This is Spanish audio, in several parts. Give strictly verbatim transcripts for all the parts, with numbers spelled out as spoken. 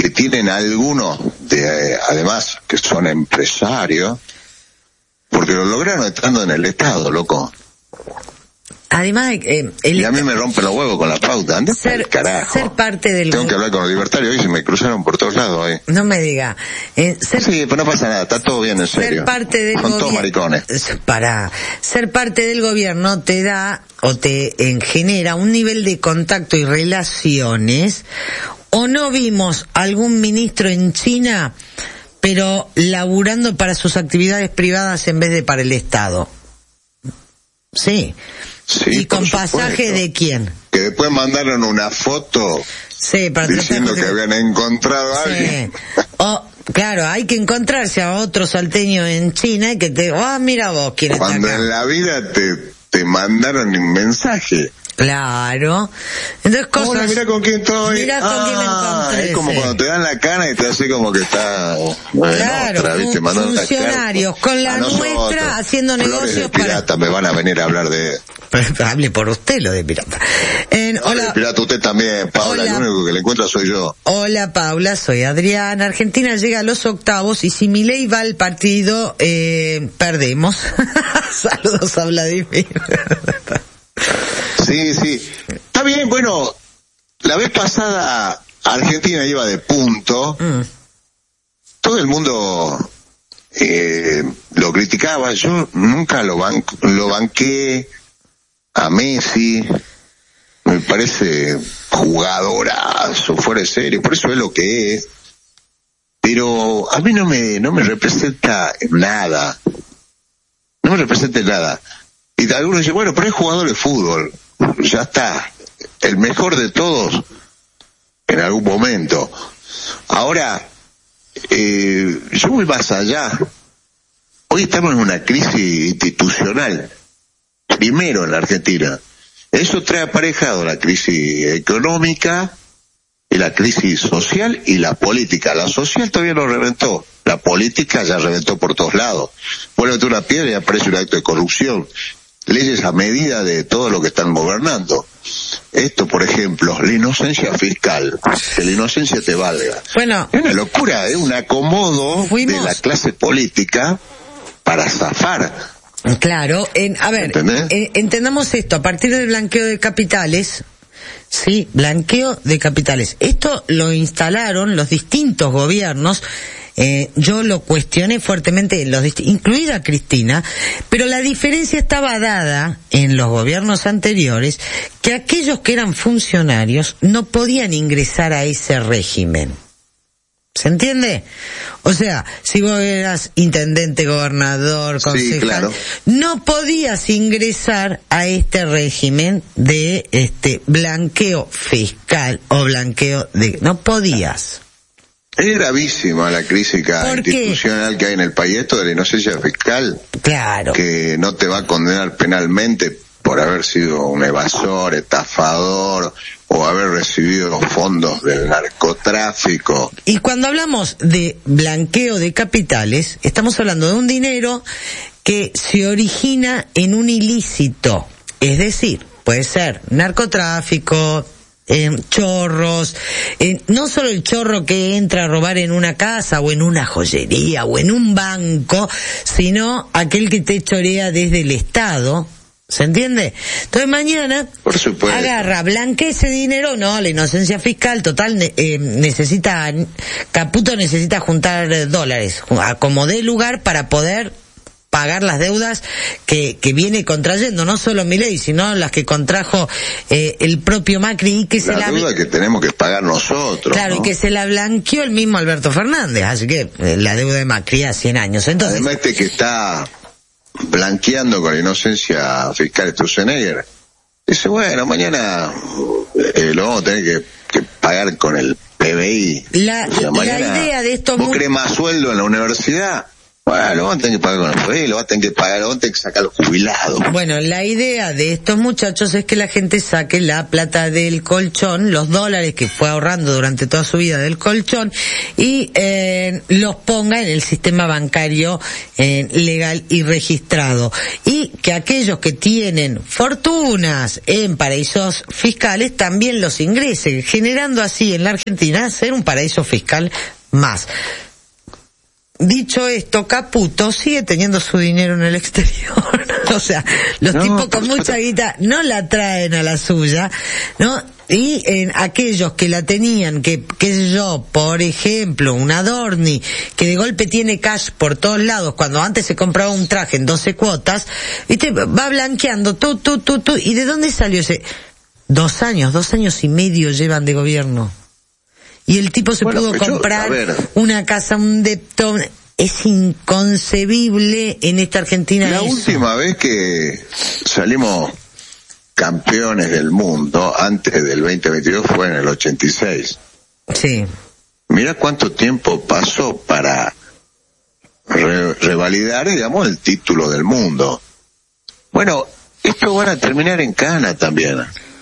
que tienen algunos, de, eh, además, que son empresarios, porque lo lograron estando en el Estado, loco. Además, eh, el y a mí me rompen los huevos con la pauta. Andá ser, carajo. ser parte del... Tengo que hablar con los libertarios hoy, se me cruzaron por todos lados hoy. No me diga. Eh, ser... Sí, pero no pasa nada, está todo bien, en serio. Ser parte del Son todos gobier... maricones. Para ser parte del gobierno te da o te eh, genera un nivel de contacto y relaciones. ¿O no vimos algún ministro en China, pero laburando para sus actividades privadas en vez de para el Estado? Sí. Sí, ¿y con pasaje supuesto. de quién? Que después mandaron una foto sí, para diciendo que habían encontrado a sí. alguien. O, claro, hay que encontrarse a otro salteño en China y que te... Ah, oh, mira vos quién está acá. Cuando en la vida te, te mandaron un mensaje. Claro. Entonces cosas... Hola, mira con quién estoy. Mira con ah, quién me encontré. Es como sí. cuando te dan la cana y te hace como que está... Bueno, claro, otra vez te mandan funcionarios con la nuestra haciendo Flores negocios de pirata, para... me van a venir a hablar de... Hable por usted lo de pirata. En, hola. El pirata usted también, Paula, hola. el único que le encuentra soy yo. Hola Paula, soy Adriana. Argentina llega a los octavos y si Milei va al partido, eh, perdemos. Saludos a Vladimir. Sí, sí. Está bien, bueno, la vez pasada Argentina iba de punto. Mm. Todo el mundo eh, lo criticaba. Yo nunca lo, ban lo banqué a Messi. Me parece jugadorazo, fuera de serie. Por eso es lo que es. Pero a mí no me, no me representa nada. No me representa nada. Y algunos dicen, bueno, pero es jugador de fútbol. Ya está. El mejor de todos en algún momento. Ahora, eh, yo voy más allá. Hoy estamos en una crisis institucional. Primero en la Argentina. Eso trae aparejado la crisis económica y la crisis social y la política. La social todavía no reventó. La política ya reventó por todos lados. Vuelve una piedra y aparece un acto de corrupción. Leyes a medida de todo lo que están gobernando. Esto, por ejemplo, la inocencia fiscal, que la inocencia te valga. Bueno, es una locura, es un acomodo fuimos... de la clase política para zafar. Claro, en, a ver, en, entendamos esto, a partir del blanqueo de capitales, sí, blanqueo de capitales. Esto lo instalaron los distintos gobiernos. Eh, yo lo cuestioné fuertemente, los incluida Cristina, pero la diferencia estaba dada en los gobiernos anteriores que aquellos que eran funcionarios no podían ingresar a ese régimen. ¿Se entiende? O sea, si vos eras intendente, gobernador, concejal, sí, claro, no podías ingresar a este régimen de este blanqueo fiscal o blanqueo de... No podías. Es gravísima la crisis institucional que hay en el país, esto de la inocencia fiscal. Claro. Que no te va a condenar penalmente por haber sido un evasor, estafador o haber recibido fondos del narcotráfico. Y cuando hablamos de blanqueo de capitales, estamos hablando de un dinero que se origina en un ilícito. Es decir, puede ser narcotráfico, Eh, chorros, eh, no solo el chorro que entra a robar en una casa o en una joyería o en un banco, sino aquel que te chorea desde el Estado. ¿Se entiende? Entonces mañana por supuesto, agarra, blanquea ese dinero, no, la inocencia fiscal total, eh, necesita, Caputo necesita juntar dólares, como dé lugar para poder pagar las deudas que, que viene contrayendo, no solo Milei, sino las que contrajo eh, el propio Macri y que la se la... deuda que tenemos que pagar nosotros. Claro, ¿no? Y que se la blanqueó el mismo Alberto Fernández, así que eh, la deuda de Macri a cien años. Entonces, además este que está blanqueando con la inocencia fiscal Sturzenegger, dice, bueno, mañana eh, lo vamos a tener que, que pagar con el P B I. La, o sea, la idea de esto... ¿Vos querés más sueldo en la universidad? Bueno, lo van a tener que pagar con el juez, lo van a tener que pagar, lo van a tener que sacar los jubilados. Bueno, la idea de estos muchachos es que la gente saque la plata del colchón, los dólares que fue ahorrando durante toda su vida del colchón, y eh, los ponga en el sistema bancario eh, legal y registrado. Y que aquellos que tienen fortunas en paraísos fiscales también los ingresen, generando así en la Argentina ser un paraíso fiscal más. Dicho esto, Caputo sigue teniendo su dinero en el exterior. O sea, los no, tipos con mucha guita no la traen a la suya, ¿no? Y en aquellos que la tenían, que, qué sé yo, por ejemplo, un Adorni, que de golpe tiene cash por todos lados, cuando antes se compraba un traje en doce cuotas, viste, va blanqueando, tú, tú, tú, tú, ¿y de dónde salió ese? Dos años, dos años y medio llevan de gobierno. Y el tipo se bueno, pudo comprar yo, una casa, un depto. Es inconcebible en esta Argentina. La eso. última vez que salimos campeones del mundo, antes del veinte veintidós, fue en el ochenta y seis. Sí. Mira cuánto tiempo pasó para re- revalidar, digamos, el título del mundo. Bueno, esto van a terminar en cana también.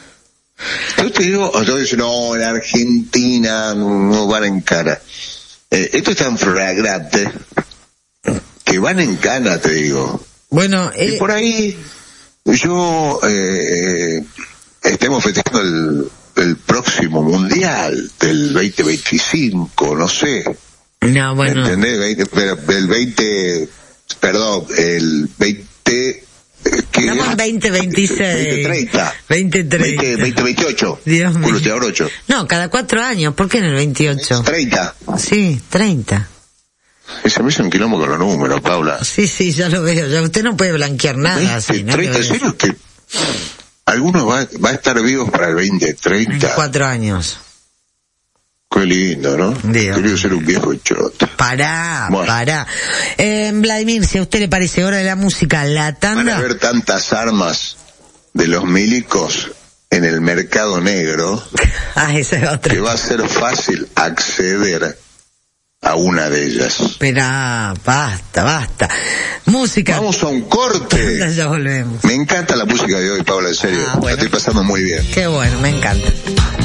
Yo te digo, yo digo, no, la Argentina no van en cana. Eh, esto es tan flagrante que van en cana, te digo. Bueno, eh... y por ahí yo eh, estemos festejando el, el próximo mundial del veinte veinticinco, no sé. No, bueno. ¿Entendés? veinte, pero el veinte, perdón, el veinte... Estamos en veinte veintiséis. veinte treinta. veinte treinta. veinte veintiocho. Dios mío. ocho. No, cada cuatro años. ¿Por qué en el veintiocho? treinta. Sí, treinta. Ese me hizo un quilombo con los números, Paula. Sí, sí, ya lo veo. Ya usted no puede blanquear nada veinte, así, ¿no? treinta, ¿en serio que algunos va, va a estar vivos para el veinte treinta? En cuatro años. Qué lindo, ¿no? Dios. Quería ser un viejo choto. Pará, bueno. pará. Eh, Vladimir, si a usted le parece hora de la música, la tanda... Van a haber tantas armas de los milicos en el mercado negro ah, esa es otra. Que va a ser fácil acceder a una de ellas. Esperá, basta, basta. Música. Vamos a un corte. Ya volvemos. Me encanta la música de hoy, Paula, en serio. Ah, bueno. La estoy pasando muy bien. Qué bueno, me encanta.